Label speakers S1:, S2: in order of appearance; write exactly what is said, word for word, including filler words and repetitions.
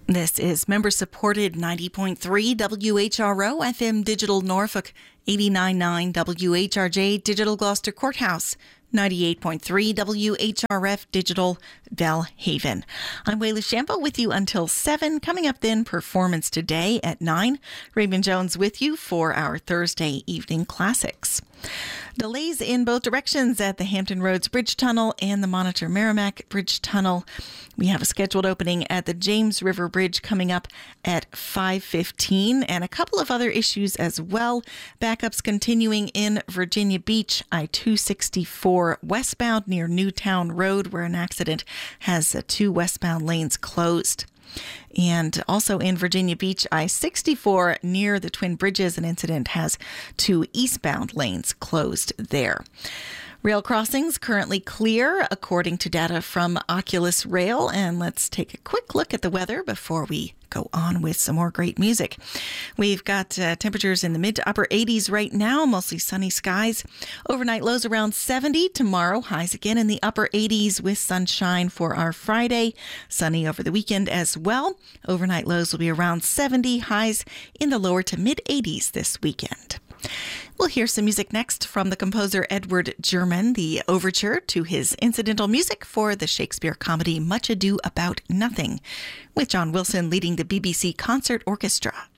S1: This is member-supported ninety point three W H R O F M Digital Norfolk, eighty-nine point nine W H R J Digital Gloucester Courthouse, ninety-eight point three W H R F Digital Belhaven. I'm Wayla Shampo with you until seven. Coming up then, Performance Today at nine. Raymond Jones with you for our Thursday evening classics. Delays in both directions at the Hampton Roads Bridge Tunnel and the Monitor Merrimack Bridge Tunnel. We have a scheduled opening at the James River Bridge coming up at five fifteen, and a couple of other issues as well. Backups continuing in Virginia Beach, I two sixty-four westbound near Newtown Road, where an accident has uh, two westbound lanes closed. And also in Virginia Beach, I sixty-four near the Twin Bridges, an incident has two eastbound lanes closed there. Rail crossings currently clear, according to data from Oculus Rail. And let's take a quick look at the weather before we go on with some more great music. We've got uh, temperatures in the mid to upper eighties right now, mostly sunny skies. Overnight lows around seventy. Tomorrow, highs again in the upper eighties with sunshine for our Friday. Sunny over the weekend as well. Overnight lows will be around seventy, highs in the lower to mid eighties this weekend. We'll hear some music next from the composer Edward German, the overture to his incidental music for the Shakespeare comedy Much Ado About Nothing, with John Wilson leading the B B C Concert Orchestra.